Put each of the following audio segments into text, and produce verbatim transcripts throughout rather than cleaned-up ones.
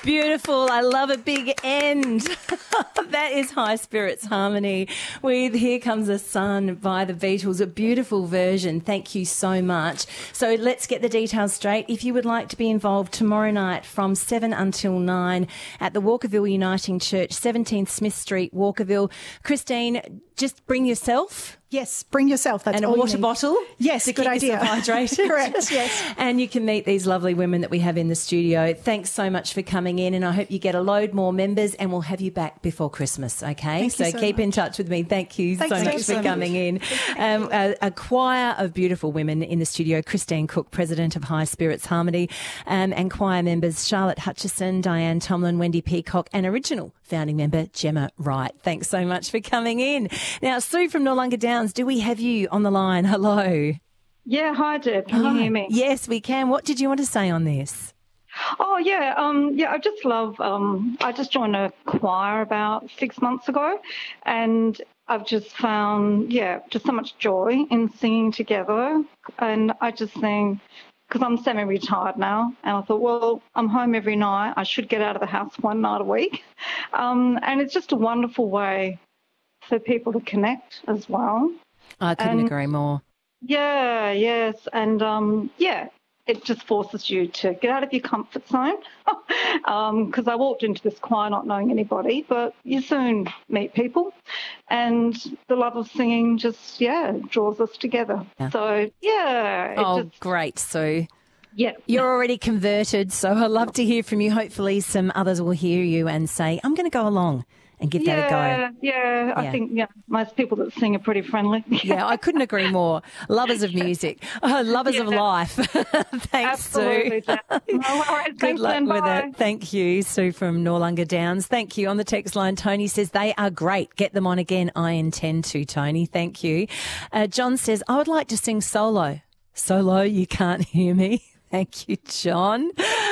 Beautiful. I love a big end. That is High Spirits Harmony with Here Comes the Sun by the Beatles, a beautiful version. Thank you so much. So let's get the details straight. If you would like to be involved tomorrow night from seven until nine at the Walkerville Uniting Church, seventeenth Smith Street, Walkerville. Christine, just bring yourself. Yes, bring yourself. That's and a all water you need. bottle. Yes, to good keep idea. yourself hydrated. Correct. Yes, and you can meet these lovely women that we have in the studio. Thanks so much for coming in, and I hope you get a load more members, and we'll have you back before Christmas. Okay, Thank so, you so keep much. in touch with me. Thank you Thanks so so much for much. coming in. Um, a, a choir of beautiful women in the studio: Christine Cook, President of High Spirits Harmony, um, and choir members Charlotte Hutchison, Diane Tomlin, Wendy Peacock, and original founding member Gemma Wright. Thanks so much for coming in. Now, Sue from Noarlunga Downs, do we have you on the line? Hello. Yeah, hi Deb. Can Hi. you hear me? Yes, we can. What did you want to say on this? Oh yeah, um, yeah. I just love. Um, I just joined a choir about six months ago, and I've just found, yeah, just so much joy in singing together. And I just think, because I'm semi-retired now, and I thought, well, I'm home every night. I should get out of the house one night a week, um, and it's just a wonderful way for people to connect as well. I couldn't And- agree more. Yeah, yes. And, um, yeah, it just forces you to get out of your comfort zone because um, I walked into this choir not knowing anybody, but you soon meet people and the love of singing just, yeah, draws us together. Yeah. So, yeah. It Oh, just, great, Sue. yeah. You're already converted, so I'd love to hear from you. Hopefully some others will hear you and say, I'm going to go along and give yeah, that a go. yeah, yeah. I Yeah. think yeah, most people that sing are pretty friendly. Yeah, I couldn't agree more. Lovers of music, oh, lovers of Yeah. life. Thanks, Absolutely. Sue. Deb. No worries. Good Thanks, luck then. with Bye. it. Thank you, Sue from Noarlunga Downs. Thank you. On the text line, Tony says they are great. Get them on again. I intend to, Tony. Thank you. Uh, John says, I would like to sing solo. Solo, you can't hear me. Thank you, John.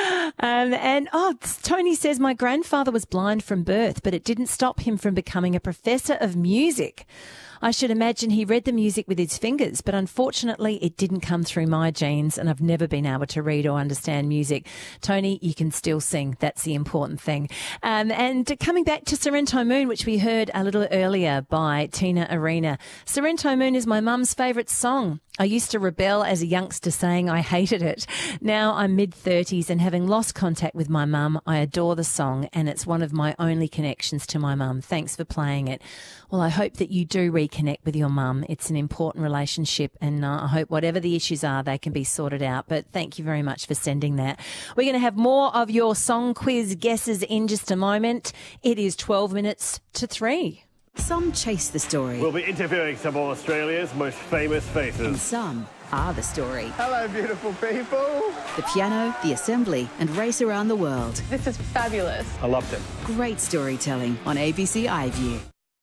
Um, and, oh, Tony says, my grandfather was blind from birth, but it didn't stop him from becoming a professor of music. I should imagine he read the music with his fingers, but unfortunately it didn't come through my genes, and I've never been able to read or understand music. Tony, you can still sing. That's the important thing. Um, and coming back to Sorrento Moon, which we heard a little earlier by Tina Arena. Sorrento Moon is my mum's favourite song. I used to rebel as a youngster saying I hated it. Now I'm mid-thirties and having lost contact with my mum, I adore the song and it's one of my only connections to my mum. Thanks for playing it. Well, I hope that you do reconnect with your mum. It's an important relationship and uh, I hope whatever the issues are, they can be sorted out. But thank you very much for sending that. We're going to have more of your song quiz guesses in just a moment. It is twelve minutes to three. Some chase the story, We'll be interviewing some of Australia's most famous and faces. some are the story. Hello, beautiful people. The piano, the assembly, and race around the world. This is fabulous. I loved it. Great storytelling on A B C iView.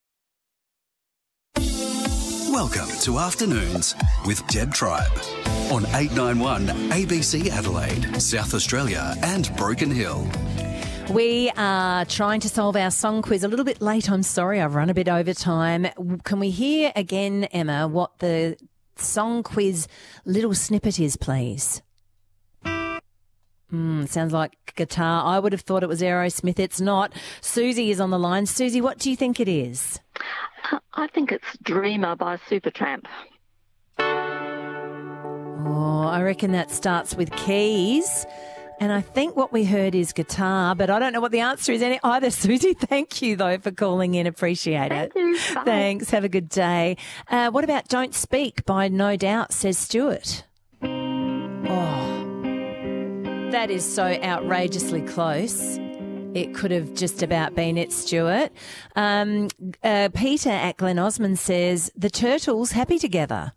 Welcome to Afternoons with Deb Tribe on eight ninety-one A B C Adelaide, South Australia and Broken Hill. We are trying to solve our song quiz a little bit late. I'm sorry, I've run a bit over time. Can we hear again, Emma, what the song quiz little snippet is, please? Mm, sounds like guitar. I would have thought it was Aerosmith. It's not. Susie is on the line. Susie, what do you think it is? I think it's Dreamer by Supertramp. Oh, I reckon that starts with keys. And I think what we heard is guitar, but I don't know what the answer is any either, Susie. Thank you, though, for calling in. Appreciate Thank it. you. Bye. Thanks. Have a good day. Uh, what about Don't Speak by No Doubt, says Stuart. Oh, that is so outrageously close. It could have just about been it, Stuart. Um, uh, Peter at Glen Osmond says, The Turtles, Happy Together.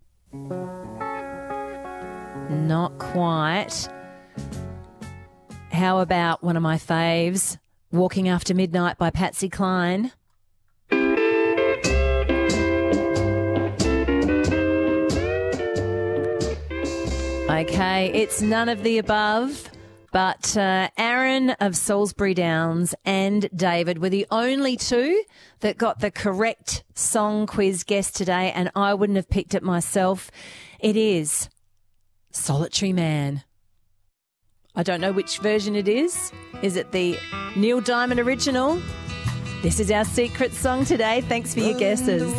Not quite. How about one of my faves, Walking After Midnight by Patsy Cline? Okay, it's none of the above, but uh, Aaron of Salisbury Downs and David were the only two that got the correct song quiz guess today, and I wouldn't have picked it myself. It is Solitary Man. I don't know which version it is. Is it the Neil Diamond original? This is our secret song today. Thanks for your guesses.